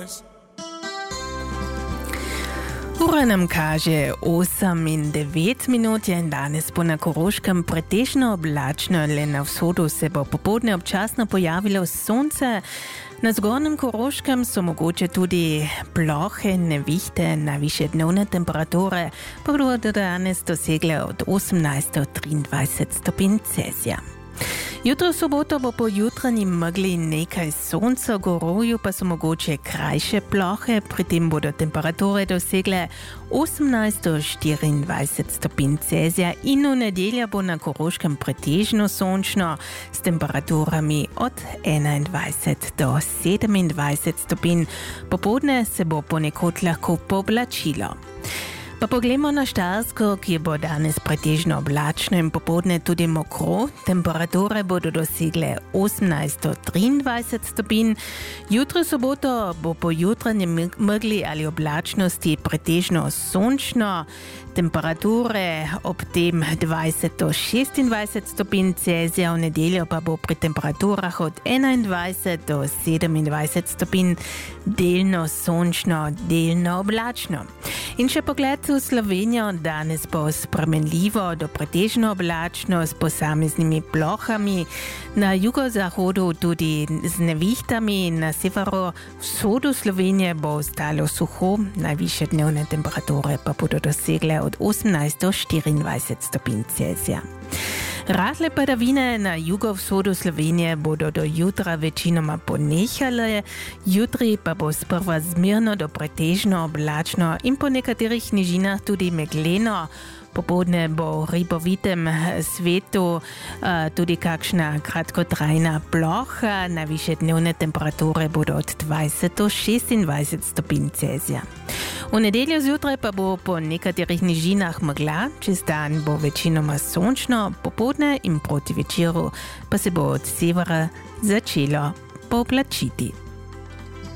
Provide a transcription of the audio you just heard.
paradise. Ura nam kaže 8:09 minut in danes bo na Koroškem pretežno oblačno, le na vzhodu se bo popoldne občasno pojavilo sonce. Na zgornjem Koroškem so mogoče tudi plohe nevihte, najvišje dnevne temperature pa bodo danes dosegle od 18 do 23 stopinj Celzija. Jutro v soboto bo po jutranji megli nekaj sonca, gorovju pa so mogoče krajše plohe, pri tem bodo temperature dosegle 18 do 24 stopinj Celzija in v nedeljo bo na Koroškem pretežno sončno s temperaturami od 21 do 27 stopinj. Popoldne se bo ponekod lahko pooblačilo. Pa poglejmo na Štajersko, ki bo danes pretežno oblačno in popoldne tudi mokro. Temperature bodo dosegle 18 do 23 stopinj. Jutro v soboto bo po jutranjem megli ali oblačnosti pretežno sončno. Temperature ob tem 20 do 26 stopinj Celzija, v nedeljo pa bo pri temperaturah od 21 do 27 stopinj delno sončno, delno oblačno. In še pogled v Slovenijo, danes bo spremenljivo do pretežno oblačno s posameznimi plohami, na jugozahodu tudi z nevihtami, na severovzhodu Slovenije bo ostalo suho, najvišje dnevne temperature pa bodo dosegle od 18 do 24 stopinj Celzija. Rahle padavine na jugovzhodu Slovenije bodo do jutra večinoma ponehale, jutri pa bo sprva zmerno do pretežno oblačno in po nekaterih nižinah tudi megleno. Popoldne bo v ribovitem svetu tudi kakšna kratkotrajna ploha, najvišje dnevne temperature bodo od 20 do 26 stopinj Celzija. V nedeljo zjutraj pa bo po nekaterih nižinah megla, čez dan bo večinoma sončno, popoldne in proti večeru pa se bo od severa začelo pooblačiti.